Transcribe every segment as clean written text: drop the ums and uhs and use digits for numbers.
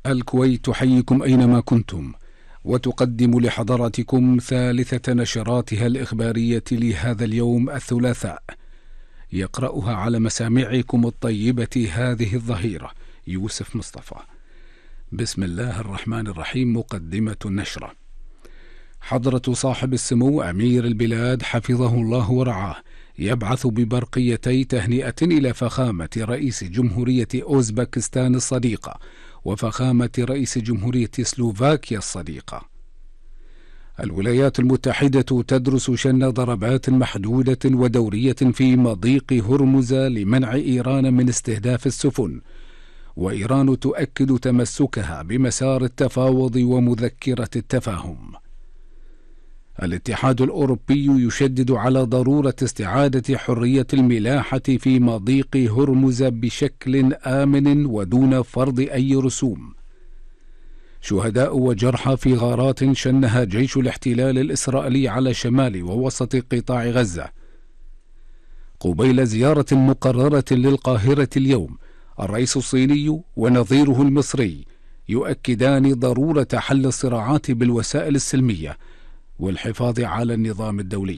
الكويت تحييكم أينما كنتم، وتقدم لحضراتكم ثالثة نشراتها الإخبارية لهذا اليوم الثلاثاء، يقرأها على مسامعكم الطيبة هذه الظهيرة يوسف مصطفى. بسم الله الرحمن الرحيم. مقدمة النشرة: حضرة صاحب السمو أمير البلاد حفظه الله ورعاه يبعث ببرقيتي تهنئة إلى فخامة رئيس جمهورية أوزبكستان الصديقة وفخامة رئيس جمهورية سلوفاكيا الصديقة. الولايات المتحدة تدرس شن ضربات محدودة ودورية في مضيق هرمز لمنع إيران من استهداف السفن، وإيران تؤكد تمسكها بمسار التفاوض ومذكرة التفاهم. الاتحاد الأوروبي يشدد على ضرورة استعادة حرية الملاحة في مضيق هرمز بشكل آمن ودون فرض أي رسوم. شهداء وجرحى في غارات شنها جيش الاحتلال الإسرائيلي على شمال ووسط قطاع غزة. قبيل زيارة مقررة للقاهرة اليوم، الرئيس الصيني ونظيره المصري يؤكدان ضرورة حل الصراعات بالوسائل السلمية والحفاظ على النظام الدولي.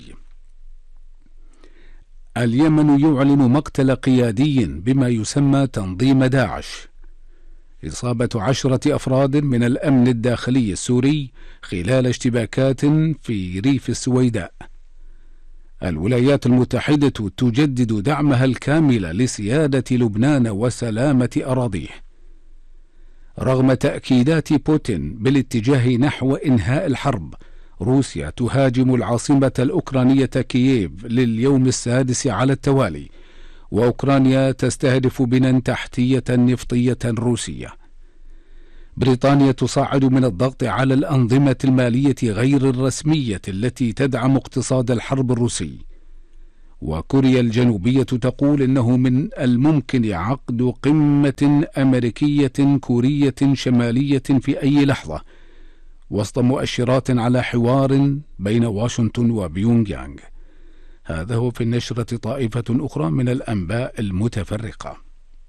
اليمن يعلن مقتل قيادي بما يسمى تنظيم داعش. إصابة 10 أفراد من الأمن الداخلي السوري خلال اشتباكات في ريف السويداء. الولايات المتحدة تجدد دعمها الكامل لسيادة لبنان وسلامة أراضيه. رغم تأكيدات بوتين بالاتجاه نحو إنهاء الحرب، روسيا تهاجم العاصمة الأوكرانية كييف لليوم السادس على التوالي، وأوكرانيا تستهدف بنى تحتية نفطية روسية. بريطانيا تصاعد من الضغط على الأنظمة المالية غير الرسمية التي تدعم اقتصاد الحرب الروسي. وكوريا الجنوبية تقول إنه من الممكن عقد قمة أمريكية كورية شمالية في أي لحظة، وسط مؤشرات على حوار بين واشنطن وبيونغ يانغ. هذا هو في النشرة طائفة أخرى من الأنباء المتفرقة.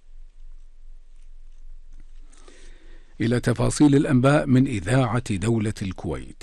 إلى تفاصيل الأنباء من إذاعة دولة الكويت.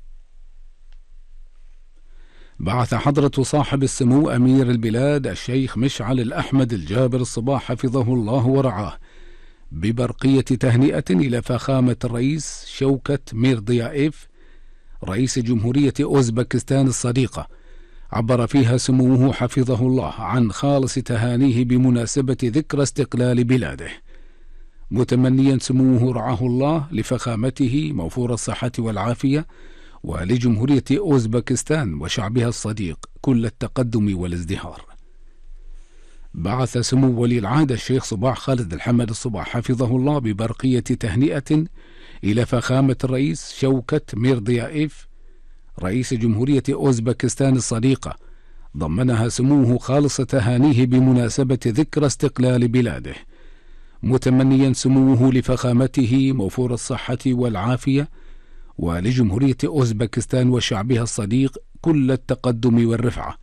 بعث حضرة صاحب السمو أمير البلاد الشيخ مشعل الأحمد الجابر الصباح حفظه الله ورعاه ببرقية تهنئة إلى فخامة الرئيس شوكت ميرديايف رئيس جمهورية أوزبكستان الصديقة. عبر فيها سموه حفظه الله عن خالص تهانيه بمناسبة ذكرى استقلال بلاده، متمنيا سموه رعاه الله لفخامته موفور الصحة والعافية، ولجمهورية أوزبكستان وشعبها الصديق كل التقدم والازدهار. بعث سمو ولي العهد الشيخ صباح خالد الحمد الصباح حفظه الله ببرقية تهنئة إلى فخامة الرئيس شوكت ميرديايف رئيس جمهورية أوزبكستان الصديقة، ضمنها سموه خالص تهانيه بمناسبة ذكرى استقلال بلاده، متمنيا سموه لفخامته موفور الصحة والعافية، ولجمهورية أوزبكستان وشعبها الصديق كل التقدم والرفعة.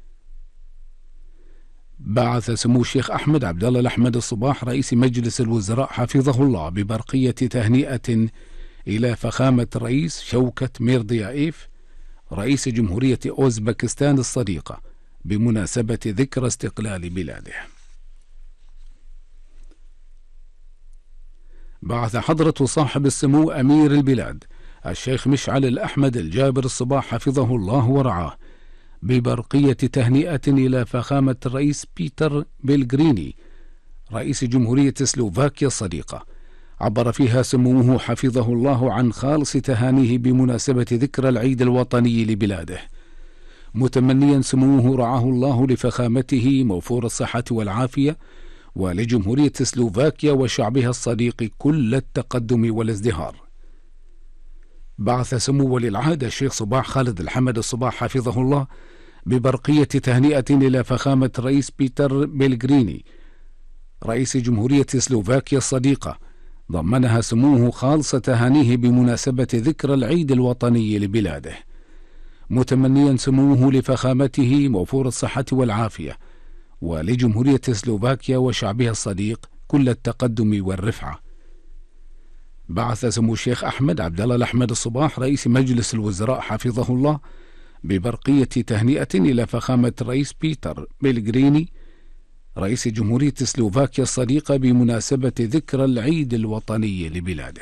بعث سمو الشيخ أحمد عبد الله الأحمد الصباح رئيس مجلس الوزراء حفظه الله ببرقية تهنئة إلى فخامة الرئيس شوكت ميرديايف رئيس جمهورية أوزبكستان الصديقة بمناسبة ذكرى استقلال بلاده. بعث حضرة صاحب السمو أمير البلاد الشيخ مشعل الأحمد الجابر الصباح حفظه الله ورعاه ببرقية تهنئة إلى فخامة الرئيس بيتر بيلغريني رئيس جمهورية سلوفاكيا الصديقة. عبر فيها سموه حفظه الله عن خالص تهانيه بمناسبة ذكرى العيد الوطني لبلاده، متمنيا سموه رعاه الله لفخامته موفور الصحة والعافية، ولجمهورية سلوفاكيا وشعبها الصديق كل التقدم والازدهار. بعث سمو ولي العهد الشيخ صباح خالد الحمد الصباح حفظه الله ببرقية تهنئة إلى فخامة الرئيس بيتر بيلغريني رئيس جمهورية سلوفاكيا الصديقة، ضمنها سموه خالص تهانيه بمناسبة ذكرى العيد الوطني لبلاده، متمنيا سموه لفخامته موفور الصحة والعافية، ولجمهورية سلوفاكيا وشعبها الصديق كل التقدم والرفعة. بعث سمو الشيخ أحمد عبد الله الأحمد الصباح رئيس مجلس الوزراء حفظه الله ببرقية تهنئة إلى فخامة الرئيس بيتر بيلغريني رئيس جمهورية سلوفاكيا الصديقة بمناسبة ذكرى العيد الوطني لبلاده.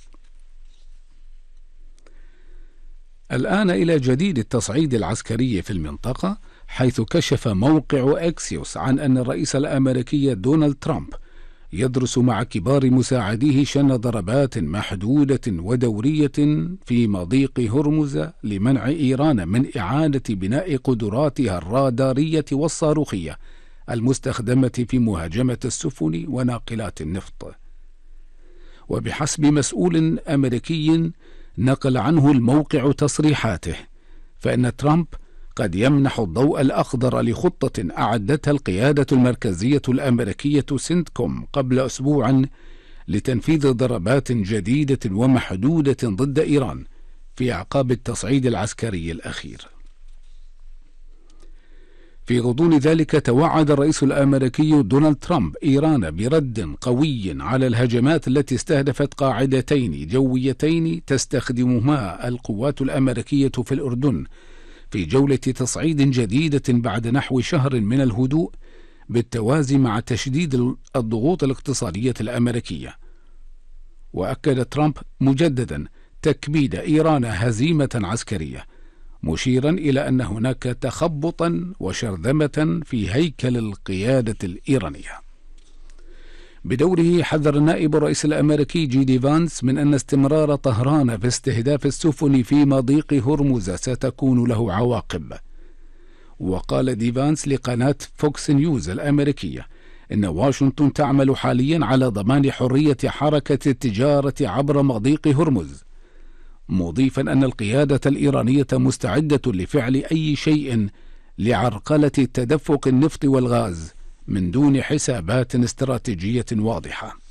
الآن إلى جديد التصعيد العسكري في المنطقة، حيث كشف موقع أكسيوس عن أن الرئيس الأمريكي دونالد ترامب يدرس مع كبار مساعديه شن ضربات محدودة ودورية في مضيق هرمز لمنع إيران من إعادة بناء قدراتها الرادارية والصاروخية المستخدمة في مهاجمة السفن وناقلات النفط. وبحسب مسؤول أمريكي نقل عنه الموقع تصريحاته، فإن ترامب قد يمنح الضوء الأخضر لخطة أعدتها القيادة المركزية الأمريكية سنتكوم قبل أسبوع لتنفيذ ضربات جديدة ومحدودة ضد إيران في أعقاب التصعيد العسكري الأخير. في غضون ذلك توعد الرئيس الأمريكي دونالد ترامب إيران برد قوي على الهجمات التي استهدفت قاعدتين جويتين تستخدمهما القوات الأمريكية في الأردن في جولة تصعيد جديدة بعد نحو شهر من الهدوء، بالتوازي مع تشديد الضغوط الاقتصادية الأمريكية. وأكد ترامب مجددا تكبيد إيران هزيمة عسكرية، مشيرا إلى أن هناك تخبطا وشرذمة في هيكل القيادة الإيرانية. بدوره حذر نائب الرئيس الأمريكي جي دي فانس من أن استمرار طهران في استهداف السفن في مضيق هرمز ستكون له عواقب. وقال دي فانس لقناة فوكس نيوز الأمريكية إن واشنطن تعمل حاليا على ضمان حرية حركة التجارة عبر مضيق هرمز، مضيفا أن القيادة الإيرانية مستعدة لفعل أي شيء لعرقلة تدفق النفط والغاز من دون حسابات استراتيجية واضحة.